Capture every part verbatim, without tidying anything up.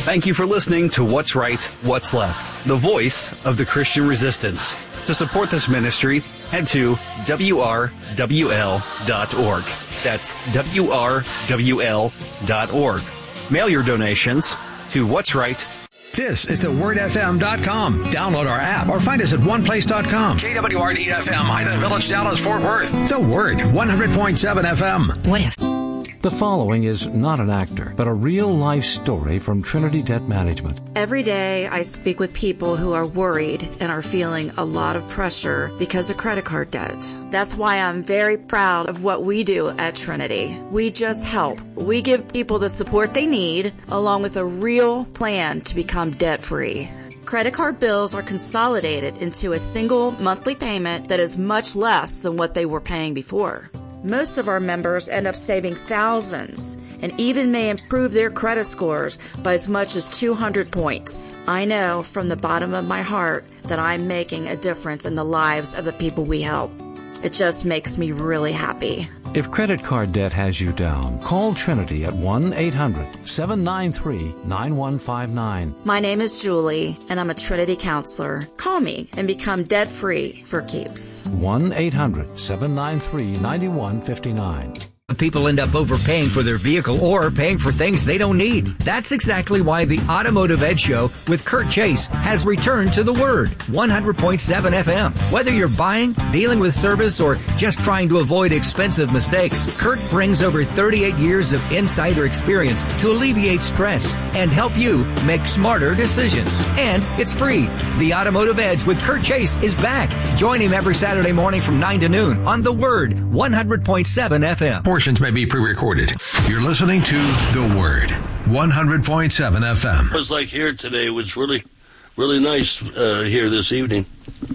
Thank you for listening to What's Right, What's Left, the voice of the Christian resistance. To support this ministry, head to W R W L dot org. That's W R W L dot org. Mail your donations to What's Right. This is the word f m dot com. Download our app or find us at one place dot com. K W R D F M, Highland Village, Dallas, Fort Worth. The Word, one hundred point seven F M. What if? The following is not an actor, but a real-life story from Trinity Debt Management. Every day I speak with people who are worried and are feeling a lot of pressure because of credit card debt. That's why I'm very proud of what we do at Trinity. We just help. We give people the support they need, along with a real plan to become debt-free. Credit card bills are consolidated into a single monthly payment that is much less than what they were paying before. Most of our members end up saving thousands and even may improve their credit scores by as much as two hundred points. I know from the bottom of my heart that I'm making a difference in the lives of the people we help. It just makes me really happy. If credit card debt has you down, call Trinity at one eight hundred seven nine three nine one five nine. My name is Julie, and I'm a Trinity counselor. Call me and become debt-free for keeps. one eight hundred seven nine three nine one five nine. People end up overpaying for their vehicle or paying for things they don't need. That's exactly why the Automotive Edge Show with Kurt Chase has returned to the Word, one hundred point seven F M. Whether you're buying, dealing with service, or just trying to avoid expensive mistakes, Kurt brings over thirty-eight years of insider experience to alleviate stress and help you make smarter decisions. And it's free. The Automotive Edge with Kurt Chase is back. Join him every Saturday morning from nine to noon on the Word, one hundred point seven F M. Portions may be pre-recorded. You're listening to The Word, one hundred point seven F M. It was like here today. It was really, really nice uh, here this evening.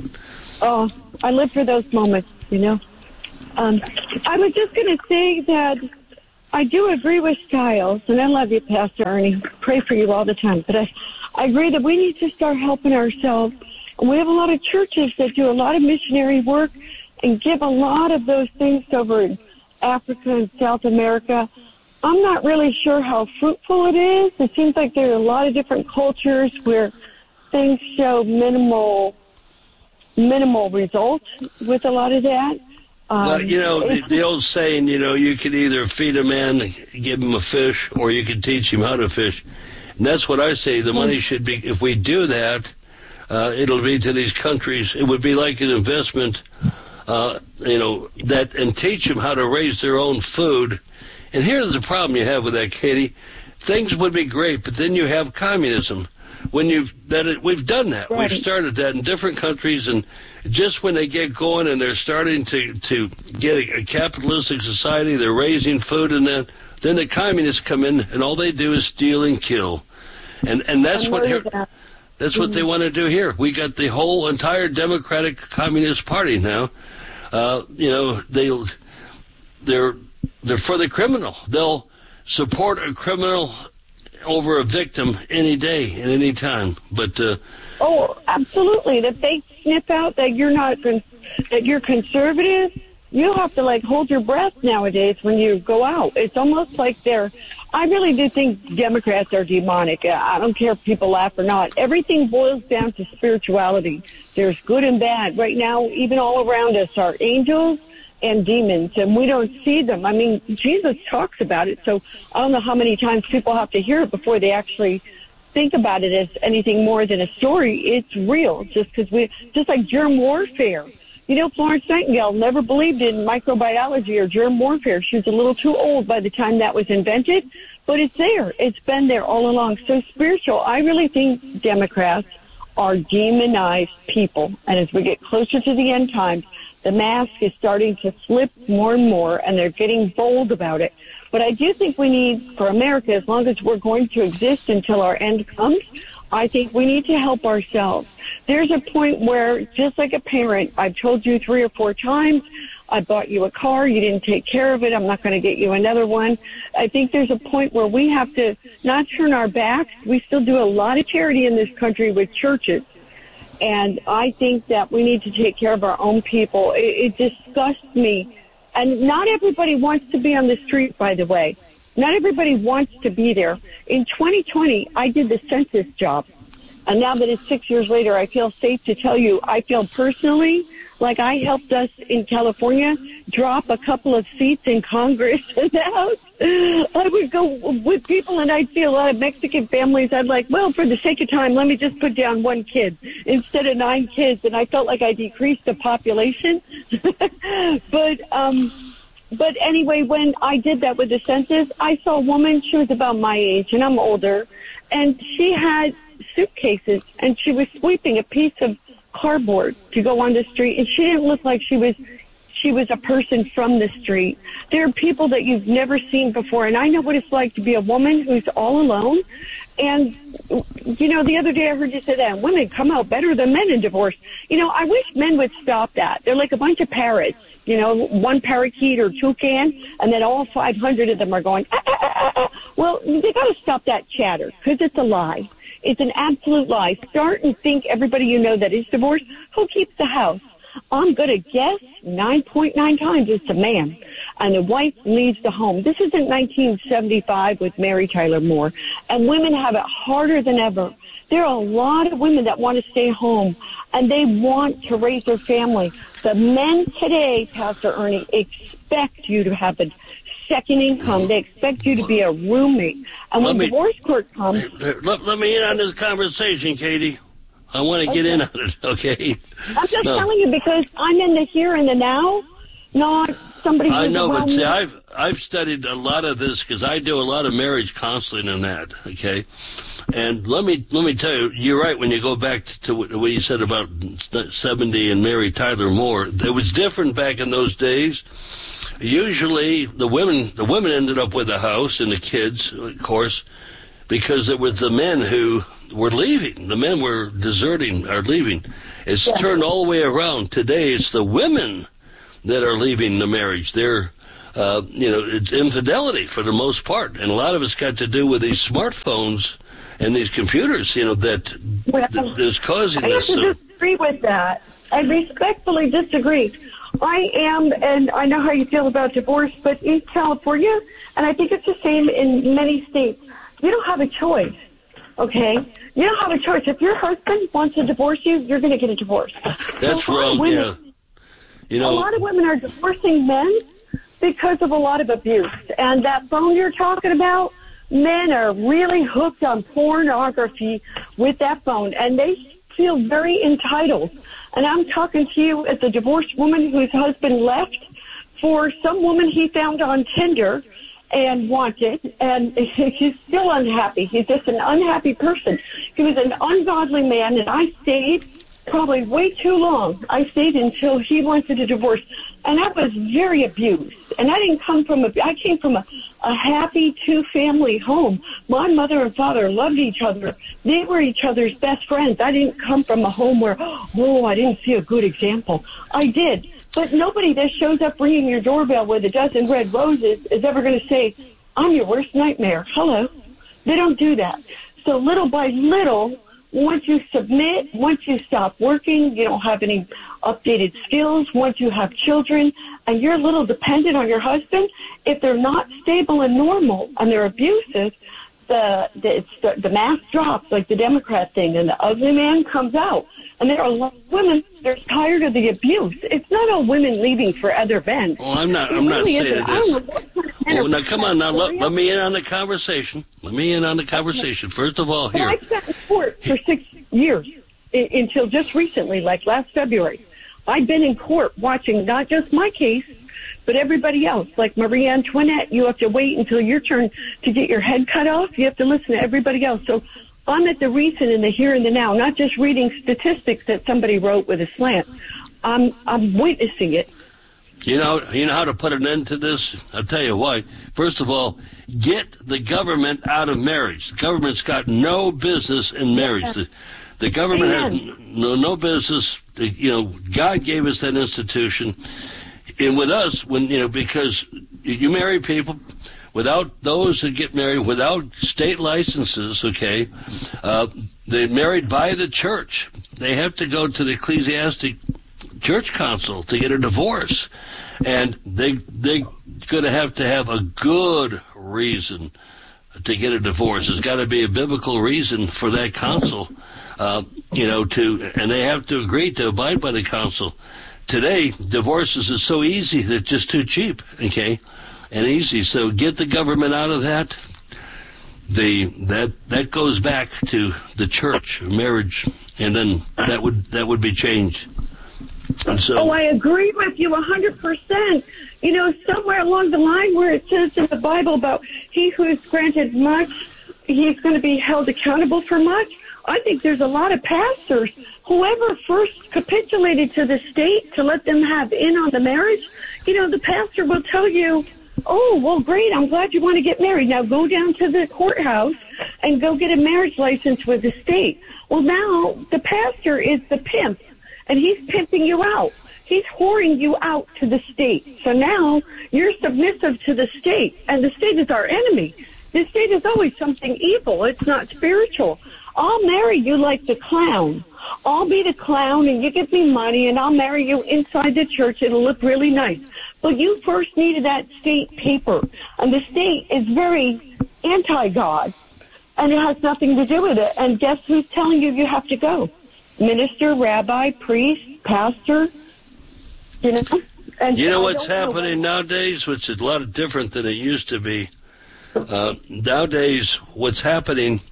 Oh, I live for those moments, you know. Um, I was just going to say that I do agree with Styles, and I love you, Pastor Ernie. Pray for you all the time. But I, I agree that we need to start helping ourselves. And we have a lot of churches that do a lot of missionary work and give a lot of those things over in Africa and South America. I'm not really sure how fruitful it is. It seems like there are a lot of different cultures where things show minimal minimal results with a lot of that. Um, well, you know, the, the old saying, you know, you could either feed a man, give him a fish, or you could teach him how to fish. And that's what I say. The money should be, if we do that, uh, it'll be to these countries. It would be like an investment. Uh, you know, that and teach them how to raise their own food. And here's the problem you have with that, Katie. Things would be great, but then you have communism. When you've that it, we've done that, right. We've started that in different countries, and just when they get going and they're starting to to get a, a capitalistic society, they're raising food, and then then the communists come in, and all they do is steal and kill, and and that's what. That. That's what they want to do here. We got the whole entire Democratic Communist Party now. Uh, you know, they they're they're for the criminal. They'll support a criminal over a victim any day and any time. But uh, oh, absolutely. If they sniff out that you're not con- that you're conservative, you have to like hold your breath nowadays when you go out. It's almost like they're. I really do think Democrats are demonic. I don't care if people laugh or not. Everything boils down to spirituality. There's good and bad. Right now, even all around us are angels and demons, and we don't see them. I mean, Jesus talks about it, so I don't know how many times people have to hear it before they actually think about it as anything more than a story. It's real, just because we, just like germ warfare. You know, Florence Nightingale never believed in microbiology or germ warfare. She was a little too old by the time that was invented, but it's there. It's been there all along. So spiritual, I really think Democrats are demonized people. And as we get closer to the end times, the mask is starting to slip more and more, and they're getting bold about it. But I do think we need, for America, as long as we're going to exist until our end comes, I think we need to help ourselves. There's a point where, just like a parent, I've told you three or four times, I bought you a car, you didn't take care of it, I'm not going to get you another one. I think there's a point where we have to not turn our backs. We still do a lot of charity in this country with churches. And I think that we need to take care of our own people. It, it disgusts me. And not everybody wants to be on the street, by the way. Not everybody wants to be there. In twenty twenty, I did the census job. And now that it's six years later, I feel safe to tell you, I feel personally like I helped us in California drop a couple of seats in Congress and the House. I would go with people and I'd see a lot of Mexican families. I'd like, well, for the sake of time, let me just put down one kid instead of nine kids. And I felt like I decreased the population. but, um, but anyway, when I did that with the census, I saw a woman, she was about my age and I'm older, and she had suitcases and she was sweeping a piece of cardboard to go on the street, and she didn't look like she was she was a person from the street. There are people that you've never seen before, and I know what it's like to be a woman who's all alone. And, you know, the other day I heard you say that women come out better than men in divorce. You know, I wish men would stop that. They're like a bunch of parrots, you know, one parakeet or toucan, and then all five hundred of them are going, ah, ah, ah, ah. Well, they got to stop that chatter, because it's a lie. It's an absolute lie. Start and think everybody you know that is divorced, who keeps the house? I'm going to guess nine point nine times it's a man. And the wife leaves the home. This isn't nineteen seventy-five with Mary Tyler Moore. And women have it harder than ever. There are a lot of women that want to stay home, and they want to raise their family. The men today, Pastor Ernie, expect you to have a second income. They expect you to be a roommate. And when me, divorce court comes... Let, let me in on this conversation, Katie. I want to okay. get in on it, okay? I'm just no. telling you because I'm in the here and the now, not somebody who's I know, but see, me. I've, I've studied a lot of this because I do a lot of marriage counseling and that, okay? And let me let me tell you, you're right when you go back to what you said about seventy and Mary Tyler Moore. It was different back in those days. Usually, the women the women ended up with the house and the kids, of course, because it was the men who were leaving. The men were deserting or leaving. It's yeah. turned all the way around. Today, it's the women that are leaving the marriage. They're, uh, you know, it's infidelity for the most part, and a lot of it's got to do with these smartphones and these computers, you know, that well, th- that's causing I this. I have to disagree with that. I respectfully disagree. I am, and I know how you feel about divorce, but in California, and I think it's the same in many states, you don't have a choice, okay? You don't have a choice. If your husband wants to divorce you, you're going to get a divorce. That's so wrong, women, yeah. You know, a lot of women are divorcing men because of a lot of abuse. And that phone you're talking about, men are really hooked on pornography with that phone, and they feel very entitled. And I'm talking to you as a divorced woman whose husband left for some woman he found on Tinder and wanted, and he's still unhappy. He's just an unhappy person. He was an ungodly man, and I stayed probably way too long. I stayed until he wanted a divorce, and I was very abused. And I didn't come from a, I came from a, a happy two-family home. My mother and father loved each other. They were each other's best friends. I didn't come from a home where, oh, I didn't see a good example. I did. But nobody that shows up ringing your doorbell with a dozen red roses is ever going to say, I'm your worst nightmare. Hello. They don't do that. So little by little, once you submit, once you stop working, you don't have any updated skills, once you have children, and you're a little dependent on your husband, if they're not stable and normal and they're abusive, the the, it's the, the mask drops like the Democrat thing, and the ugly man comes out. And there are a lot of women that are tired of the abuse. It's not all women leaving for other men. Oh, I'm not. It I'm really not saying isn't. this. Oh, now come on. Now let, let me in on the conversation. Let me in on the conversation. First of all, here. Well, I sat in court for six years I- until just recently, like last February. I've been in court watching not just my case, but everybody else. Like Marie Antoinette, you have to wait until your turn to get your head cut off. You have to listen to everybody else. So I'm at the recent and the here and the now, not just reading statistics that somebody wrote with a slant. I'm I'm witnessing it. You know, you know how to put an end to this? I'll tell you why. First of all, get the government out of marriage. The government's got no business in marriage. The, the government Amen. has no no business. You know, God gave us that institution, and with us, when you know, because you marry people. Without those that get married, without state licenses, okay, uh, they're married by the church. They have to go to the ecclesiastic church council to get a divorce. And they they going to have to have a good reason to get a divorce. There's got to be a biblical reason for that counsel, uh, you know, to, and they have to agree to abide by the counsel. Today, divorces is so easy, they're just too cheap, okay, and easy. So get the government out of that. The that that goes back to the church, marriage, and then that would that would be changed. And so, oh, I agree with you a hundred percent. You know, somewhere along the line where it says in the Bible about he who is granted much, he's going to be held accountable for much. I think there's a lot of pastors, whoever first capitulated to the state to let them have in on the marriage, you know, the pastor will tell you, oh, well, great, I'm glad you want to get married. Now go down to the courthouse and go get a marriage license with the state. Well, now the pastor is the pimp, and he's pimping you out. He's whoring you out to the state. So now you're submissive to the state, and the state is our enemy. The state is always something evil. It's not spiritual. I'll marry you like the clown. I'll be the clown, and you give me money, and I'll marry you inside the church. It'll look really nice. But you first needed that state paper, and the state is very anti-God, and it has nothing to do with it. And guess who's telling you you have to go? Minister, rabbi, priest, pastor, you know? And you know I what's happening know. nowadays, which is a lot different than it used to be. Uh, nowadays, what's happening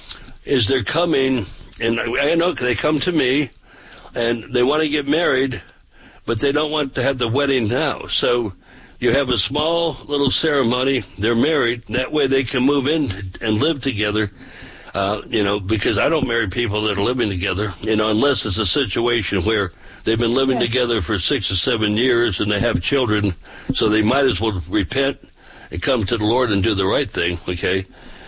is they're coming, and I know they come to me, and they want to get married, but they don't want to have the wedding now. So you have a small little ceremony. They're married. That way they can move in and live together. Uh, you know, because I don't marry people that are living together, you know, unless it's a situation where they've been living yeah. together for six or seven years and they have children, so they might as well repent and come to the Lord and do the right thing, okay?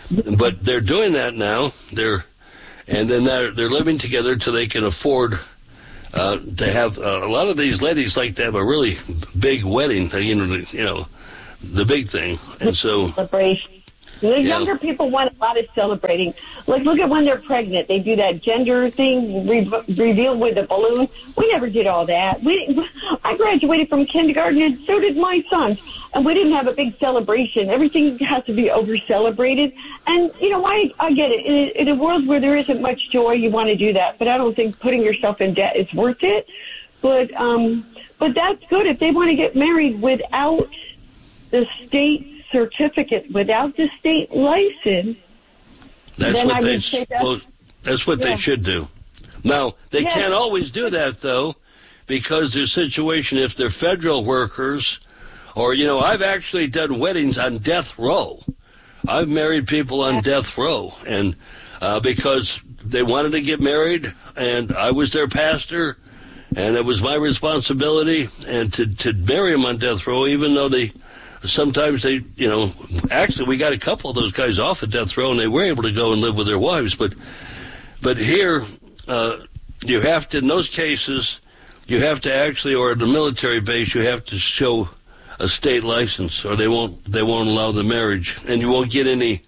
But they're doing that now. They're, and then they're, they're living together till they can afford uh, to have, uh, a lot of these ladies like to have a really big wedding, you know, you know, the big thing. And so... Celebration. The younger yeah. people want a lot of celebrating. Like, look at when they're pregnant. They do that gender thing, re- reveal with a balloon. We never did all that. We, I graduated from kindergarten, and so did my son. And we didn't have a big celebration. Everything has to be over-celebrated. And, you know, I, I get it. In, in a world where there isn't much joy, you want to do that. But I don't think putting yourself in debt is worth it. But, um, but that's good. If they want to get married without the state certificate, without the state license, that's then what I they would say well, that's what yeah. they should do. Now, they yes. can't always do that, though, because their situation, if they're federal workers, or, you know, I've actually done weddings on death row. I've married people on death row, and uh, because they wanted to get married, and I was their pastor, and it was my responsibility, and to, to marry them on death row, even though they sometimes they, you know, actually we got a couple of those guys off of death row and they were able to go and live with their wives. But but here, uh, you have to, in those cases, you have to actually, or at the military base, you have to show a state license or they won't they won't allow the marriage. And you won't get any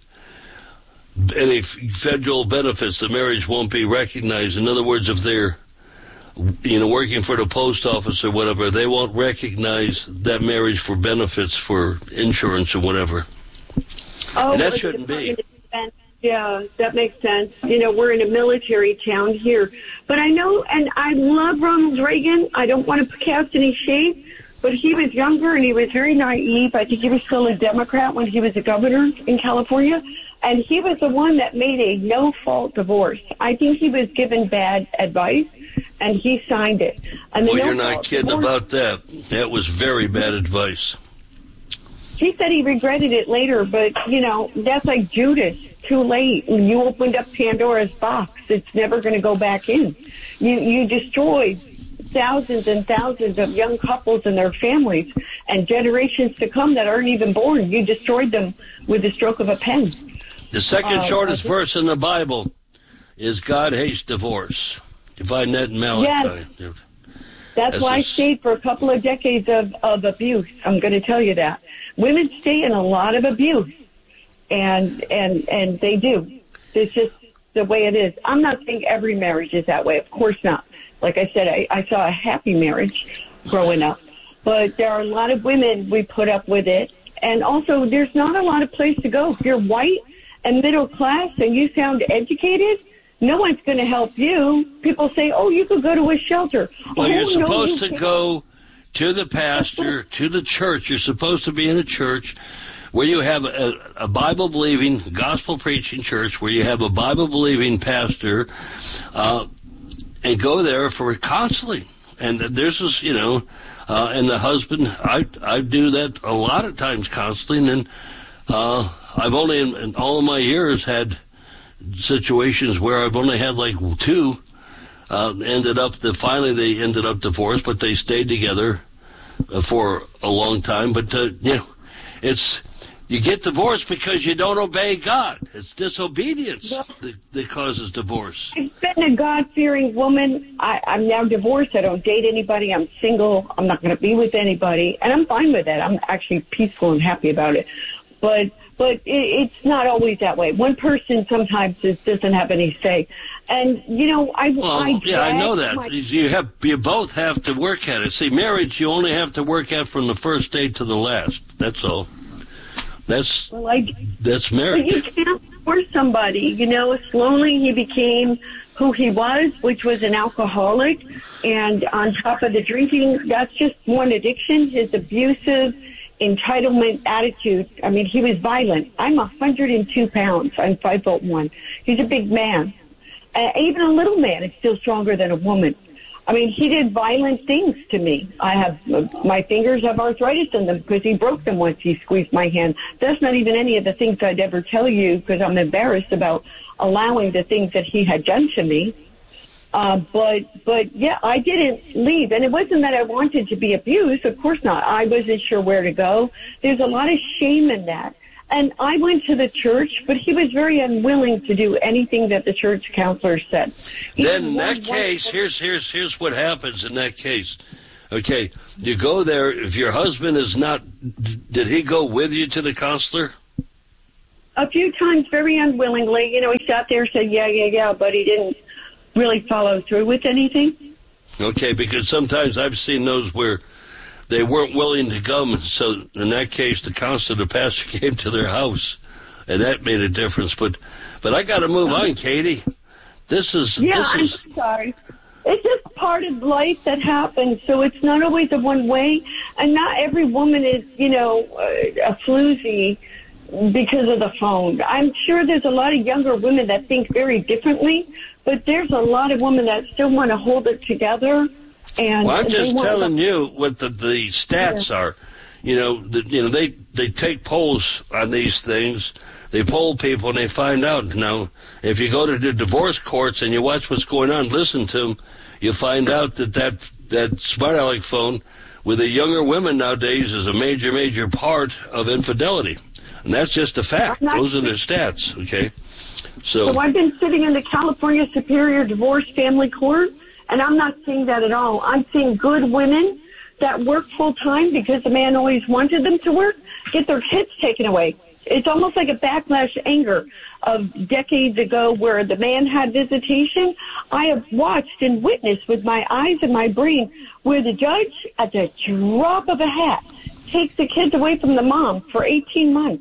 any federal benefits. The marriage won't be recognized. In other words, if they're you know, working for the post office or whatever, they won't recognize that marriage for benefits for insurance or whatever. Oh, and that shouldn't be. Yeah, that makes sense. You know, we're in a military town here. But I know, and I love Ronald Reagan. I don't want to cast any shade, but he was younger and he was very naive. I think he was still a Democrat when he was a governor in California. And he was the one that made a no-fault divorce. I think he was given bad advice, and he signed it. And well, you're not kidding divorce, about that. That was very bad advice. He said he regretted it later, but, you know, that's like Judas. Too late. When you opened up Pandora's box, it's never going to go back in. You, you destroyed thousands and thousands of young couples and their families, and generations to come that aren't even born. You destroyed them with the stroke of a pen. The second uh, shortest verse in the Bible is God hates divorce. You find that in Malachi. Yes. That's, That's why a... I stayed for a couple of decades of, of abuse. I'm going to tell you that. Women stay in a lot of abuse, and and and they do. It's just the way it is. I'm not saying every marriage is that way. Of course not. Like I said, I, I saw a happy marriage growing up. but there are a lot of women we put up with it. And also, there's not a lot of place to go. If you're white and middle class and you sound educated, no one's going to help you. People say, oh, you could go to a shelter. Well, oh, you're no, supposed you to can't. go to the pastor, to the church. You're supposed to be in a church where you have a, a Bible-believing, gospel-preaching church, where you have a Bible-believing pastor, uh, and go there for counseling. And there's this, you know, uh, and the husband, I I do that a lot of times, counseling, and uh, I've only, in, in all of my years, had situations where I've only had like two, uh, ended up, the, finally they ended up divorced, but they stayed together uh, for a long time. But, uh, you know, it's, you get divorced because you don't obey God. It's disobedience that, that causes divorce. I've been a God-fearing woman. I, I'm now divorced. I don't date anybody. I'm single. I'm not going to be with anybody. And I'm fine with that. I'm actually peaceful and happy about it. But but it, it's not always that way. One person sometimes just doesn't have any say. And, you know, I... Well, I yeah, I know that. My- you have, you both have to work at it. See, marriage, you only have to work at from the first day to the last. That's all. That's well, I, that's but marriage. you can't force somebody. You know, slowly he became who he was, which was an alcoholic. And on top of the drinking, that's just one addiction, his abusive entitlement attitude. I mean, he was violent. I'm one hundred two pounds. I'm five foot one. He's a big man. Uh, even a little man is still stronger than a woman. I mean, he did violent things to me. I have, uh, my fingers have arthritis in them because he broke them once he squeezed my hand. That's not even any of the things I'd ever tell you because I'm embarrassed about allowing the things that he had done to me. Uh, but, but yeah, I didn't leave. And it wasn't that I wanted to be abused. Of course not. I wasn't sure where to go. There's a lot of shame in that. And I went to the church, but he was very unwilling to do anything that the church counselor said. Then in that case, here's here's here's what happens in that case. Okay, you go there. If your husband is not, did he go with you to the counselor? A few times, very unwillingly. You know, he sat there and said, yeah, yeah, yeah, but he didn't really follow through with anything. Okay, because sometimes I've seen those where they weren't willing to come, so in that case, the counselor, the pastor came to their house, and that made a difference. But, but I got to move on, Katie. This is yeah. this I'm is. sorry. It's just part of life that happens, so it's not always a one way, and not every woman is, you know, a floozy because of the phone. I'm sure there's a lot of younger women that think very differently, but there's a lot of women that still want to hold it together. And well, I'm just telling to... you what the, the stats yeah. are. You know, the, you know they, they take polls on these things. They poll people and they find out. Now, if you go to the divorce courts and you watch what's going on, listen to them, you find out that that, that smart aleck phone with the younger women nowadays is a major, major part of infidelity. And that's just a fact. Those are the stats, okay? So, so I've been sitting in the California Superior Divorce Family Court, and I'm not seeing that at all. I'm seeing good women that work full-time because the man always wanted them to work, get their kids taken away. It's almost like a backlash anger of decades ago where the man had visitation. I have watched and witnessed with my eyes and my brain where the judge, at the drop of a hat, takes the kids away from the mom for eighteen months.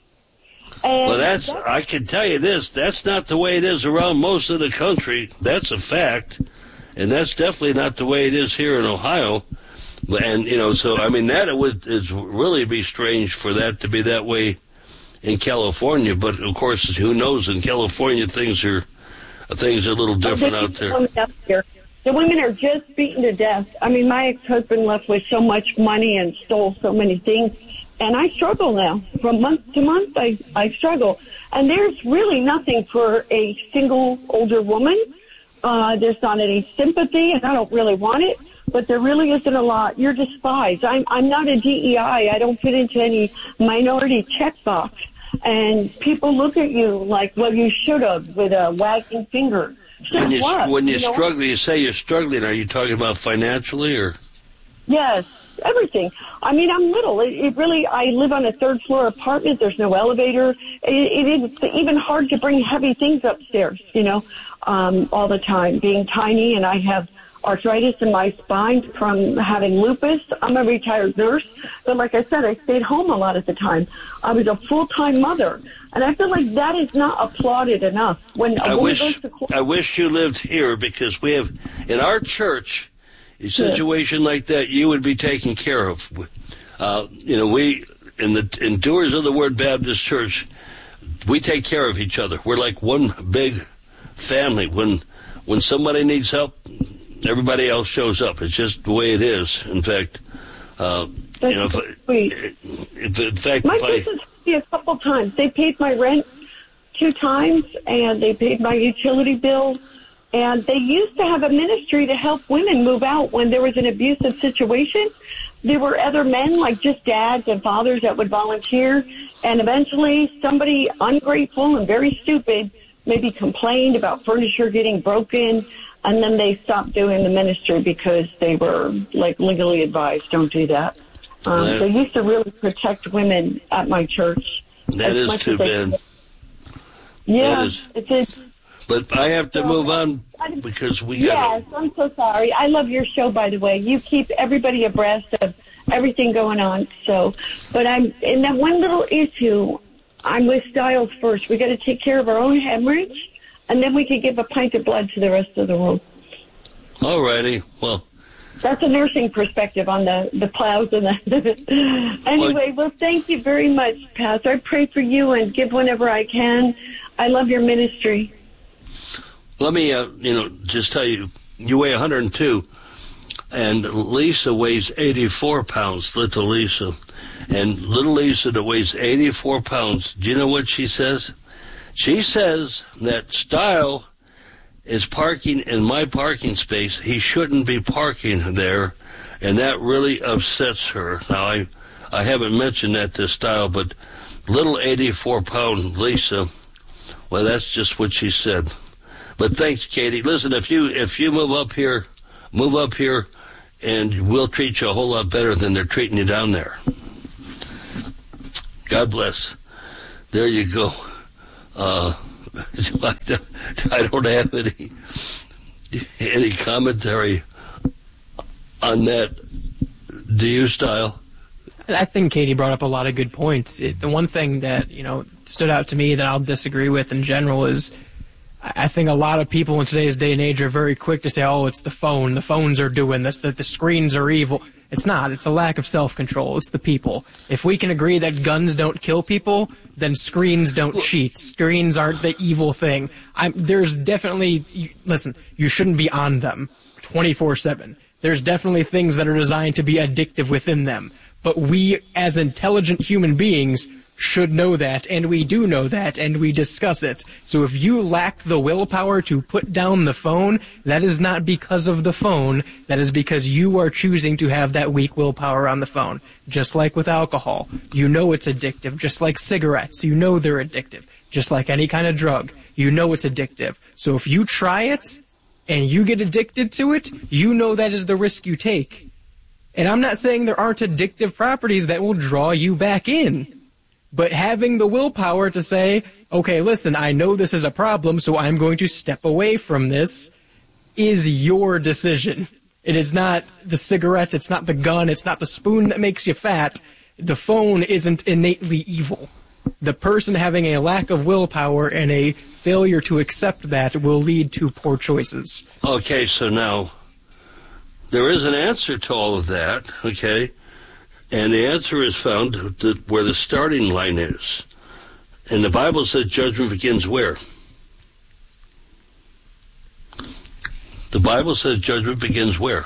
And well, that's, that's, I can tell you this, that's not the way it is around most of the country. That's a fact. And that's definitely not the way it is here in Ohio. And, you know, so, I mean, that it would it's really be strange for that to be that way in California. But, of course, who knows? In California, things are things are a little different out there. The women are just beaten to death. I mean, my ex-husband left with so much money and stole so many things. And I struggle now. From month to month, I, I struggle. And there's really nothing for a single older woman. Uh, there's not any sympathy, and I don't really want it. But there really isn't a lot. You're despised. I'm, I'm not a D E I. I don't fit into any minority checkbox. And people look at you like, well, you should have, with a wagging finger. When you, what? when you, you know? struggle, you say you're struggling. Are you talking about financially or? Yes, everything. I mean, I'm little. It, it really, I live on a third floor apartment. There's no elevator. It, it is even hard to bring heavy things upstairs, you know, um, all the time, being tiny. And I have arthritis in my spine from having lupus. I'm a retired nurse, but like I said, I stayed home a lot at the time. I was a full-time mother, and I feel like that is not applauded enough. When I a wish goes to court, I wish you lived here, because we have in our church a situation yeah. like that you would be taken care of. Uh, you know, we in the in Doers of the Word Baptist Church, we take care of each other. We're like one big family. When when somebody needs help, everybody else shows up. It's just the way it is. In fact, uh, you know, if, if, in fact, my if I, kids have me a couple times. They paid my rent two times, and they paid my utility bill. And they used to have a ministry to help women move out when there was an abusive situation. There were other men, like just dads and fathers, that would volunteer. And eventually somebody ungrateful and very stupid maybe complained about furniture getting broken, and then they stopped doing the ministry because they were like legally advised, don't do that. Um, that, they used to really protect women at my church. That is too bad. Yeah, that is. it's it. But I have to move on because we got. Yes, I'm so sorry. I love your show, by the way. You keep everybody abreast of everything going on. So, but I'm in that one little issue. I'm with Styles first. We got to take care of our own hemorrhage, and then we can give a pint of blood to the rest of the world. All righty. Well, that's a nursing perspective on the the plows and the. Anyway, well, thank you very much, Pastor. I pray for you and give whenever I can. I love your ministry. Let me, uh, you know, just tell you, you weigh one hundred two, and Lisa weighs eighty-four pounds, little Lisa. And little Lisa that weighs eighty-four pounds, do you know what she says? She says that Style is parking in my parking space. He shouldn't be parking there, and that really upsets her. Now, I, I haven't mentioned that to Style, but little eighty-four pound Lisa, well, that's just what she said. But thanks, Katie. Listen, if you if you move up here, move up here, and we'll treat you a whole lot better than they're treating you down there. God bless. There you go. Uh, I, don't, I don't have any any commentary on that. Do you, Style? I think Katie brought up a lot of good points. It, the one thing that, you know, stood out to me that I'll disagree with in general is I think a lot of people in today's day and age are very quick to say, oh, it's the phone. The phones are doing this. That the screens are evil. It's not. It's a lack of self-control. It's the people. If we can agree that guns don't kill people, then screens don't cheat. Screens aren't the evil thing. I'm, there's definitely, listen, you shouldn't be on them twenty-four seven. There's definitely things that are designed to be addictive within them. But we, as intelligent human beings, should know that, and we do know that, and we discuss it. So if you lack the willpower to put down the phone, that is not because of the phone. That is because you are choosing to have that weak willpower on the phone. Just like with alcohol. You know it's addictive. Just like cigarettes. You know they're addictive. Just like any kind of drug. You know it's addictive. So if you try it, and you get addicted to it, you know that is the risk you take. And I'm not saying there aren't addictive properties that will draw you back in. But having the willpower to say, okay, listen, I know this is a problem, so I'm going to step away from this, is your decision. It is not the cigarette, it's not the gun, it's not the spoon that makes you fat. The phone isn't innately evil. The person having a lack of willpower and a failure to accept that will lead to poor choices. Okay, so now there is an answer to all of that, okay? And the answer is found where the starting line is. And the Bible says judgment begins where? The Bible says judgment begins where?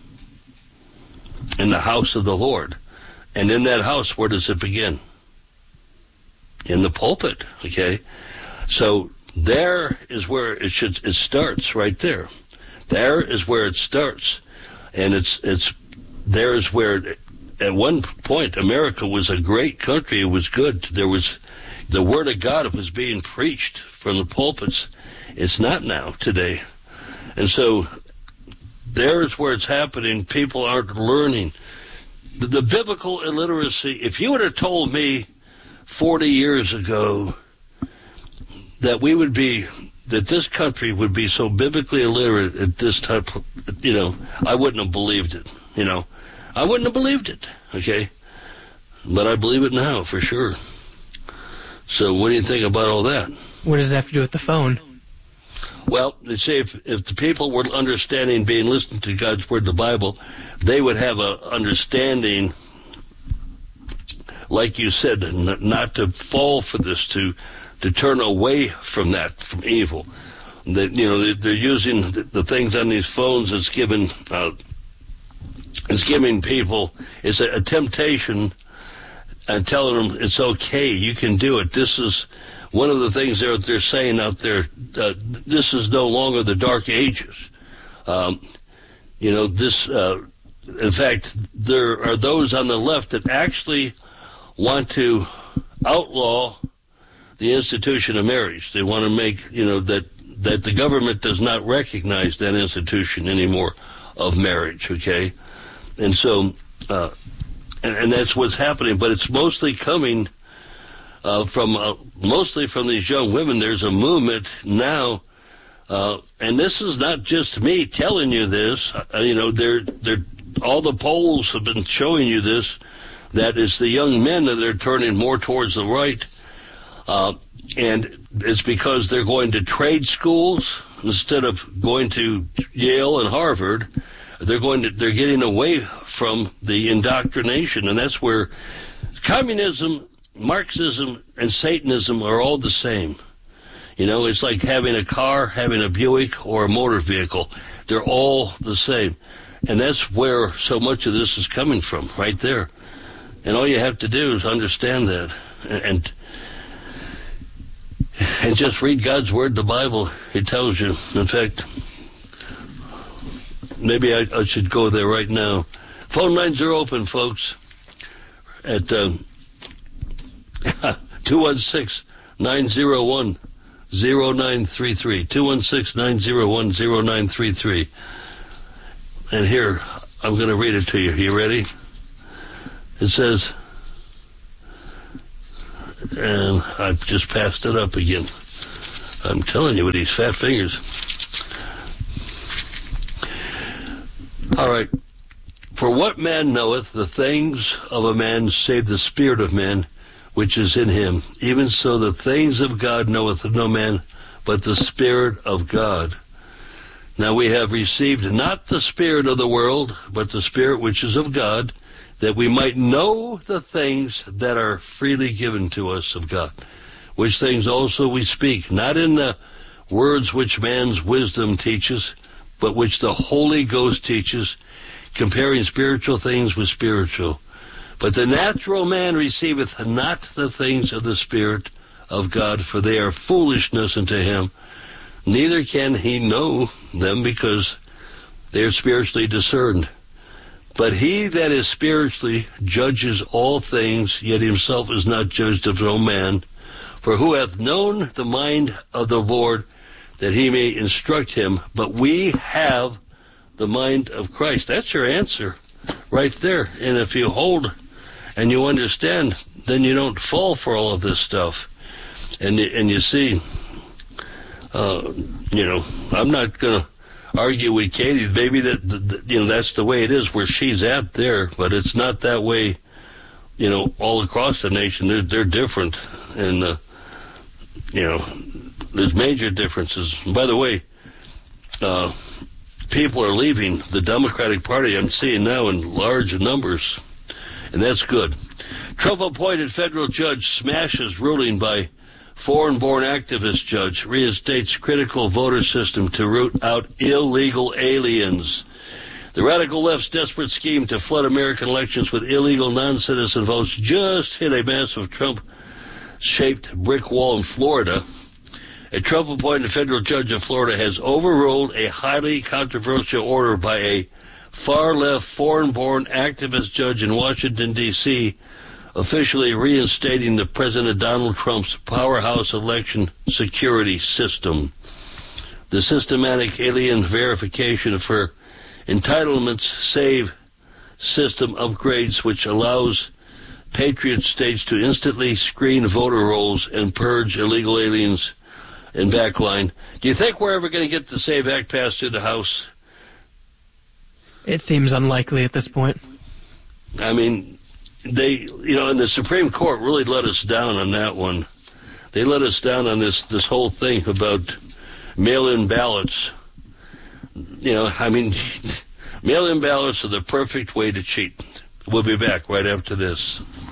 In the house of the Lord. And in that house, where does it begin? In the pulpit, okay? So there is where it should it starts, right there. There is where it starts. And it's it's there is where it, at one point, America was a great country. It was good. There was the Word of God was being preached from the pulpits. It's not now today. And so there's where it's happening. People aren't learning. The, the biblical illiteracy, if you would have told me forty years ago that we would be that this country would be so biblically illiterate at this time, you know, I wouldn't have believed it, you know. I wouldn't have believed it, okay? But I believe it now, for sure. So what do you think about all that? What does that have to do with the phone? Well, they say if, if the people were understanding being listening to God's Word, the Bible, they would have a understanding, like you said, n- not to fall for this, to to turn away from that, from evil. That, you know, they, they're using the, the things on these phones as giving, uh, it's giving people, it's a, a temptation, and telling them it's okay, you can do it. This is one of the things they're, they're saying out there. Uh, this is no longer the Dark Ages. Um, you know, this, uh, in fact, there are those on the left that actually want to outlaw the institution of marriage. They want to make, you know, that, that the government does not recognize that institution anymore of marriage, okay? And so, uh, and, and that's what's happening, but it's mostly coming uh, from, uh, mostly from these young women. There's a movement now, uh, and this is not just me telling you this, uh, you know, they're, they're, all the polls have been showing you this, that it's the young men that are turning more towards the right. Uh, and it's because they're going to trade schools instead of going to Yale and Harvard. They're going to, they're getting away from the indoctrination, and that's where communism, Marxism, and Satanism are all the same. You know, it's like having a car, having a Buick, or a motor vehicle. They're all the same. And that's where so much of this is coming from, right there. And all you have to do is understand that. And and just read God's Word, the Bible. It tells you. In fact, maybe I, I should go there right now. Phone lines are open, folks, at um, two one six, nine zero one, zero nine three three. two one six, nine zero one, zero nine three three. And here, I'm going to read it to you. You ready? It says, and I've just passed it up again. I'm telling you with these fat fingers. All right. For what man knoweth the things of a man save the spirit of man which is in him? Even so the things of God knoweth no man but the Spirit of God. Now we have received not the spirit of the world, but the Spirit which is of God, that we might know the things that are freely given to us of God, which things also we speak, not in the words which man's wisdom teaches, but which the Holy Ghost teaches, comparing spiritual things with spiritual. But the natural man receiveth not the things of the Spirit of God, for they are foolishness unto him, neither can he know them, because they are spiritually discerned. But he that is spiritually judges all things, yet himself is not judged of no man. For who hath known the mind of the Lord, that he may instruct him? But we have the mind of Christ. That's your answer right there. And if you hold and you understand, then you don't fall for all of this stuff. And, and you see, uh, you know, I'm not going to argue with Katie. Maybe that, that, you know, that's the way it is where she's at there, but it's not that way, you know, all across the nation. They're, they're different. And, uh, you know, there's major differences. By the way, uh, people are leaving the Democratic Party, I'm seeing now, in large numbers, and that's good. Trump-appointed federal judge smashes ruling by foreign-born activist judge, reinstates critical voter system to root out illegal aliens. The radical left's desperate scheme to flood American elections with illegal non-citizen votes just hit a massive Trump-shaped brick wall in Florida. A Trump-appointed federal judge of Florida has overruled a highly controversial order by a far-left foreign-born activist judge in Washington, D C, officially reinstating the President Donald Trump's powerhouse election security system. The systematic alien verification for entitlements save system upgrades, which allows patriot states to instantly screen voter rolls and purge illegal aliens in backline. Do you think we're ever going to get the SAVE Act passed through the House? It seems unlikely at this point. I mean, they, you know, and the Supreme Court really let us down on that one. They let us down on this, this whole thing about mail-in ballots. You know, I mean, mail-in ballots are the perfect way to cheat. We'll be back right after this.